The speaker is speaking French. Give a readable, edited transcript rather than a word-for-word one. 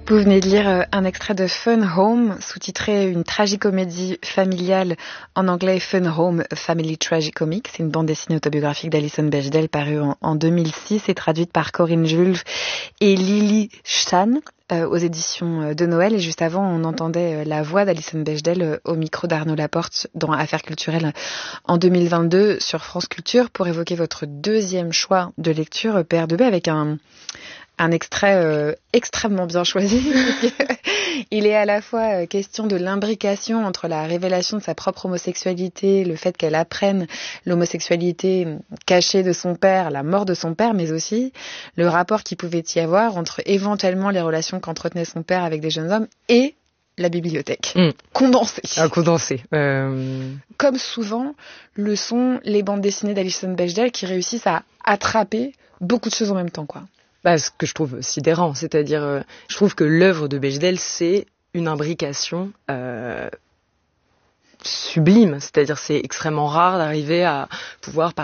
Vous venez de lire un extrait de Fun Home, sous-titré une tragicomédie familiale en anglais Fun Home, A Family Tragicomic. C'est une bande dessinée autobiographique d'Alison Bechdel parue en 2006 et traduite par Corinne Jules et Lily Chan aux éditions de Noël. Et juste avant, on entendait la voix d'Alison Bechdel au micro d'Arnaud Laporte dans Affaires culturelles en 2022 sur France Culture pour évoquer votre deuxième choix de lecture, PR2B, avec un extrait extrêmement bien choisi. Il est à la fois question de l'imbrication entre la révélation de sa propre homosexualité, le fait qu'elle apprenne l'homosexualité cachée de son père, la mort de son père, mais aussi le rapport qu'il pouvait y avoir entre éventuellement les relations qu'entretenait son père avec des jeunes hommes et la bibliothèque. Condensé. Condensé. Comme souvent, le sont les bandes dessinées d'Alison Bechdel qui réussissent à attraper beaucoup de choses en même temps, quoi. Ce que je trouve sidérant, c'est-à-dire, je trouve que l'œuvre de Bechdel, c'est une imbrication sublime, c'est-à-dire c'est extrêmement rare d'arriver à pouvoir